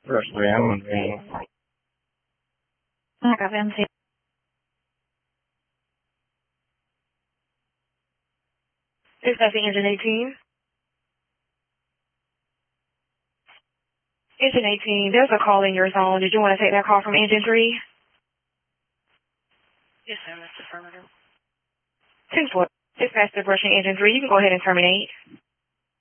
Brush 3, I'm on green. I got MC. Discussing engine 18. Engine 18, there's a call in your zone. Did you want to take that call from engine 3? Yes, sir. That's affirmative. 10-4. Dispatch to brushing engine 3. You can go ahead and terminate.